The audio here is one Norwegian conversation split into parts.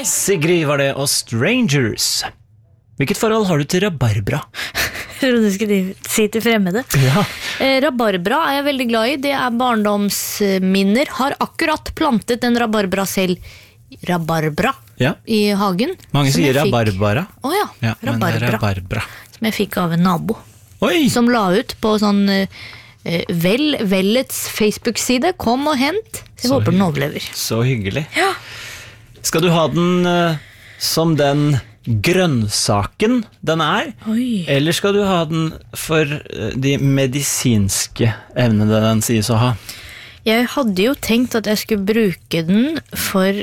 Sigrid var det, og Strangers. Hvilket forhold har du til rabarbra? Jeg trodde du skulle si til fremmede. Ja. Rabarbra er jeg veldig glad i. Det er barndomsminner. Har akkurat plantet en rabarbra selv. Rabarbra Ja. i hagen. Mange som sier jeg fikk- rabarbara. Å ja, Ja, men det er rabarbra. rabarbra. Som jeg fikk av en nabo. Oi! Som la ut på sånn Vellets Facebook-side. Kom og hent. Så jeg Så håper den overlever. Så hyggelig. Ja. Skal du ha den som den grønnsaken den er? Oi. Eller skal du ha den for de medisinske evnene den sies å ha? Jeg hadde jo tenkt at jeg skulle bruke den for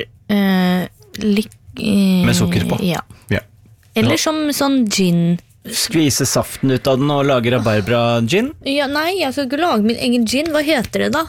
Med sukker på? Ja. Ja. Eller som sånn gin. Skvise saften ut av den og lage rabarbra-gin? Ja, nei, jeg skal ikke lage min egen gin. Hva heter det da?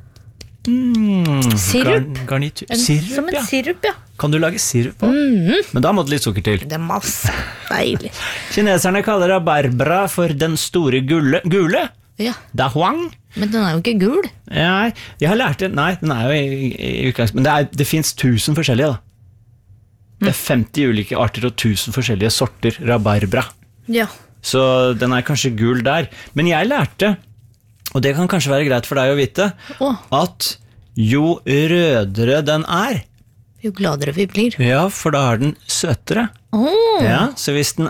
Sirup? Garnitur. Som Sirup, en ja. sirup, ja. Kan du lage sirup på? Men da må det litt sukker til. Det er masse. Deilig. Kineserne kaller rabarbra for den store gule. Ja, Da huang. men den er jo ikke gul. Nei, jeg har lært det. Nei, den er jo i utgangspunktet. Men det finnes 1000 forskjellige, da. Det er 50 ulike arter og 1000 forskjellige sorter rabarbra. Ja. Så den er kanskje gul der. Men jeg lærte, og det kan kanskje være greit for deg å vite, Å, at jo rødere den er, jo gladere vi blir. ja, for da er den søtere. Ja, så hvis den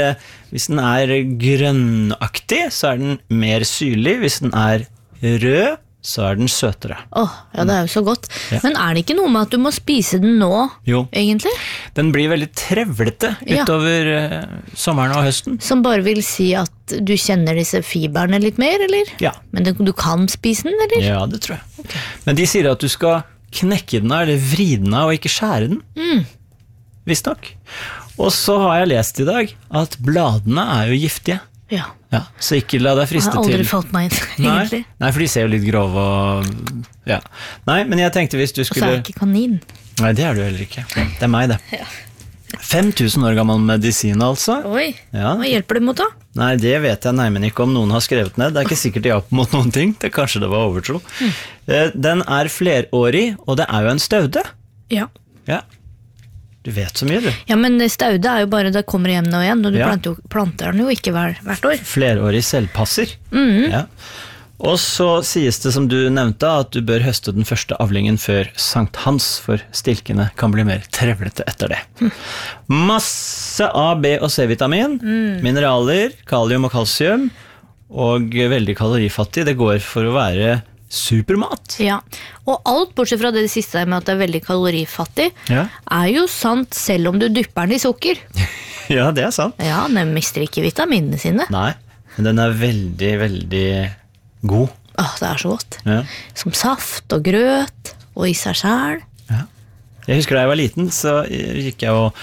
er grønnaktig, så er den mer syrlig. Hvis den er rød, så er den søtere. Ja, det er jo så godt. Ja. Men er det ikke noe med at du må spise den nå, Jo, egentlig? den blir veldig trevlete Ja. utover sommeren og høsten. Som bare vil si at du kjenner disse fiberne litt mer, eller? Ja, Men du kan spise den, eller? ja, det tror jeg. Men de sier at du skal knekke den av, eller vri den av, og ikke skjære den. Visst nok. Og så har jeg lest i dag at bladene er jo giftige. Ja. Ja, så ikke la deg Jeg friste har aldri til. falt meg inn, Nei, egentlig. nei, for de ser jo litt grove og ja. Nei, men jeg tenkte hvis du Og så er skulle jeg ikke kanin. Nei, det er du heller ikke. Det er meg, det. 5000 år gammel medisin, altså. Oi, Ja. hva hjelper det mot da? Nei, det vet jeg neimen ikke om noen har skrevet ned. Det er ikke sikkert de hjalp mot noen ting. Det kanskje det var overtro. Den er flerårig, og det er jo en staude. Ja. Ja. Du vet så mye, du. Ja, men staude er jo bare, det kommer igjen og igjen, og du Ja. planter den jo ikke hvert år. Flerårig selvpasser. Ja. Og så sies det, som du nevnte, at du bør høste den første avlingen før Sankt Hans, for stilkene kan bli mer trevlete etter det. Masse A, B og C-vitamin, mineraler, kalium og kalsium, og veldig kalorifattig. Det går for å være supermat. Ja, og alt bortsett fra det siste med at det er veldig kalorifattig, Ja. er jo sant selv om du dypper den i sukker. Ja, det er sant. Ja, den mister ikke vitaminene sine. Nei, men den er veldig, veldig god. Åh, det er så godt. Ja. Som saft og grøt, og i seg selv. Jeg husker da jeg var liten, så gikk jeg og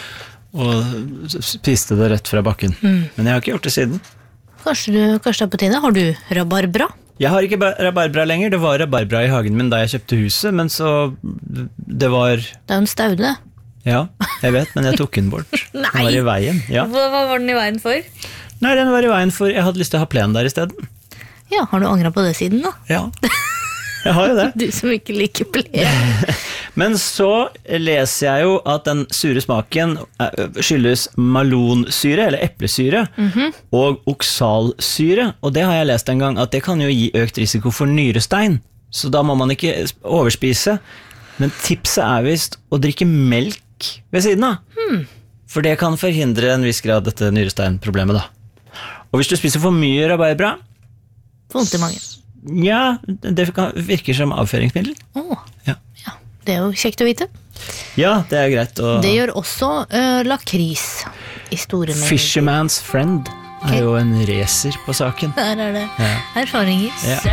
spiste det rett fra bakken. Men jeg har ikke gjort det siden. Kanskje det er på tide. Har du rabarbra? Jeg har ikke rabarbra lenger. Det var rabarbra i hagen min da jeg kjøpte huset, men så det var... Det er jo en staude. Ja, jeg vet, men jeg tok den bort. Den Nei. var i veien. Ja. Hva var den i veien for? Nei, den var i veien for jeg hadde lyst til å ha plen der i stedet. Ja, har du angret på det siden da? Ja, jeg har jo det. Du som ikke liker plen. Men så leser jeg jo at den sure smaken skyldes malonsyre, eller eplesyre, og oksalsyre, og det har jeg lest en gang, at det kan jo gi økt risiko for nyrestein, så da må man ikke overspise. Men tipset er visst å drikke melk ved siden av, for det kan forhindre en viss grad dette nyresteinproblemet da. Og hvis du spiser for mye rabarbra, Vondt i magen. ja, det virker som avføringsmiddel. Åh, Ja. ja. Det er jo kjekt å vite. Ja, det er greit. Og Det gjør også lakris i store mengder. Fisherman's Friend er jo en racer på saken. Der er det erfaringer. Ja.